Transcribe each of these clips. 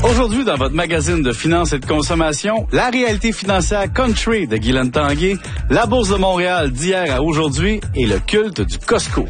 Aujourd'hui, dans votre magazine de finances et de consommation, la réalité financière country de Guylaine Tanguay, la Bourse de Montréal d'hier à aujourd'hui et le culte du Costco.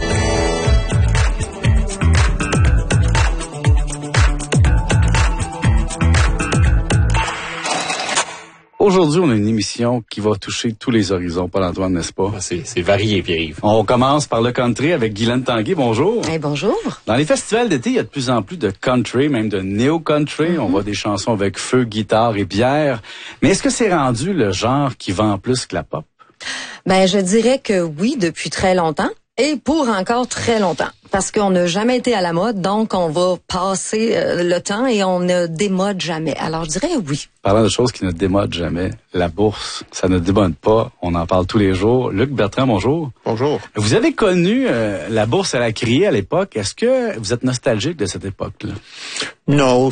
Aujourd'hui, on a une émission qui va toucher tous les horizons, Paul-Antoine, n'est-ce pas? C'est varié, Pierre-Yves. On commence par le country avec Guylaine Tanguay. Bonjour. Hey, bonjour. Dans les festivals d'été, il y a de plus en plus de country, même de néo-country. On voit des chansons avec feu, guitare et bière. Mais est-ce que c'est rendu le genre qui vend plus que la pop? Ben, je dirais que oui, depuis très longtemps. Et pour encore très longtemps. Parce qu'on n'a jamais été à la mode, donc on va passer le temps et on ne démode jamais. Alors, je dirais oui. Parlant de choses qui ne démodent jamais, la bourse, ça ne démode pas. On en parle tous les jours. Luc Bertrand, bonjour. Bonjour. Vous avez connu la bourse à la criée à l'époque. Est-ce que vous êtes nostalgique de cette époque-là? Non,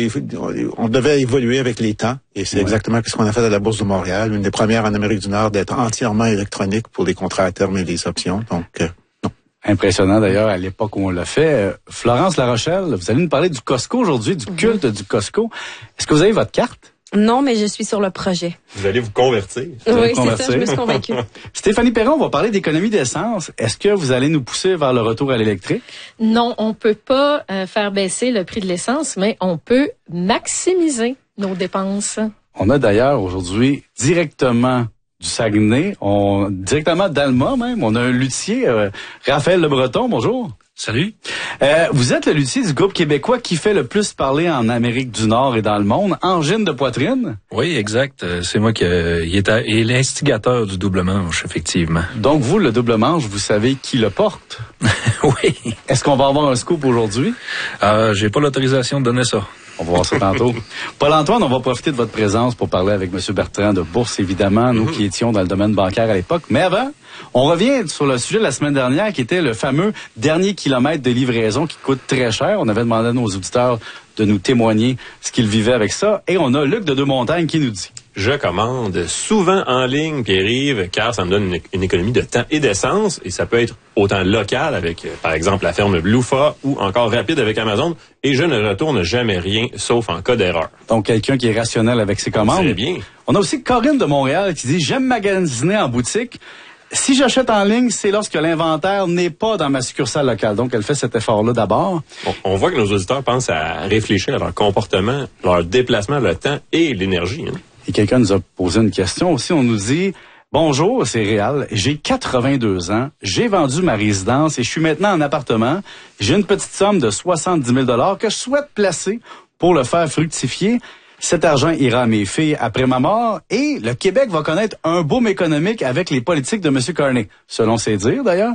on devait évoluer avec les temps. Et c'est exactement ce qu'on a fait à la Bourse de Montréal, une des premières en Amérique du Nord d'être entièrement électronique pour les contrats à terme et les options. Donc, non. Impressionnant d'ailleurs à l'époque où on l'a fait. Florence Larochelle, vous allez nous parler du Costco aujourd'hui, du culte du Costco. Est-ce que vous avez votre carte? Non, mais je suis sur le projet. Vous allez vous convertir. Oui, c'est ça, je me suis convaincue. Stéphanie Perron, on va parler d'économie d'essence. Est-ce que vous allez nous pousser vers le retour à l'électrique? Non, on peut pas faire baisser le prix de l'essence, mais on peut maximiser nos dépenses. On a d'ailleurs aujourd'hui directement du Saguenay, directement d'Alma même, on a un luthier, Raphaël Le Breton, bonjour. Salut. Vous êtes le luthier du groupe québécois qui fait le plus parler en Amérique du Nord et dans le monde, Angine de poitrine. Oui, exact. C'est moi qui est l'instigateur du double manche, effectivement. Donc vous, le double manche, vous savez qui le porte? Oui. Est-ce qu'on va avoir un scoop aujourd'hui? J'ai pas l'autorisation de donner ça. On va voir ça tantôt. Paul-Antoine, on va profiter de votre présence pour parler avec M. Bertrand de Bourse, évidemment, nous qui étions dans le domaine bancaire à l'époque. Mais avant, on revient sur le sujet de la semaine dernière qui était le fameux dernier kilomètre de livraison qui coûte très cher. On avait demandé à nos auditeurs de nous témoigner ce qu'ils vivaient avec ça. Et on a Luc de Deux-Montagnes qui nous dit. Je commande souvent en ligne, Pierre-Yves, car ça me donne une économie de temps et d'essence. Et ça peut être autant local avec, par exemple, la ferme Blufa ou encore rapide avec Amazon. Et je ne retourne jamais rien, sauf en cas d'erreur. Donc, quelqu'un qui est rationnel avec ses commandes. Très bien. On a aussi Corinne de Montréal qui dit « J'aime magasiner en boutique. Si j'achète en ligne, c'est lorsque l'inventaire n'est pas dans ma succursale locale. » Donc, elle fait cet effort-là d'abord. On voit que nos auditeurs pensent à réfléchir à leur comportement, leur déplacement, le temps et l'énergie. Hein. Et quelqu'un nous a posé une question aussi. On nous dit « Bonjour, c'est Réal. J'ai 82 ans. J'ai vendu ma résidence et je suis maintenant en appartement. J'ai une petite somme de 70 000 $ que je souhaite placer pour le faire fructifier. Cet argent ira à mes filles après ma mort et le Québec va connaître un boom économique avec les politiques de M. Carney, selon ses dires d'ailleurs.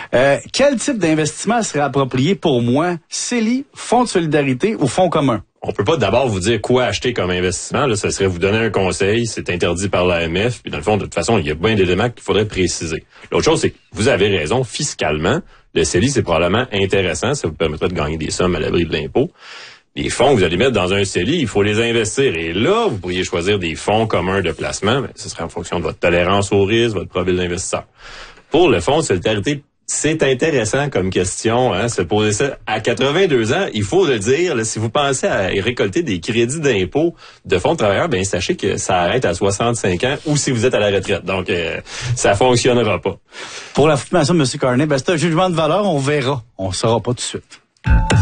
Quel type d'investissement serait approprié pour moi? CELI, fonds de solidarité ou fonds commun? On peut pas d'abord vous dire quoi acheter comme investissement. Là, ça serait vous donner un conseil. C'est interdit par l'AMF. Puis dans le fond, de toute façon, il y a bien d'éléments qu'il faudrait préciser. L'autre chose, c'est que vous avez raison. Fiscalement, le CELI, c'est probablement intéressant. Ça vous permettrait de gagner des sommes à l'abri de l'impôt. Les fonds que vous allez mettre dans un CELI, il faut les investir. Et là, vous pourriez choisir des fonds communs de placement. Mais ce serait en fonction de votre tolérance au risque, votre profil d'investisseur. Pour le fonds de solidarité, c'est intéressant comme question, hein, se poser ça. À 82 ans, il faut le dire, là, si vous pensez à récolter des crédits d'impôt de fonds de travailleurs, ben sachez que ça arrête à 65 ans ou si vous êtes à la retraite. Donc, ça fonctionnera pas. Pour la formation de M. Carney, c'est un jugement de valeur, on verra. On ne saura pas tout de suite.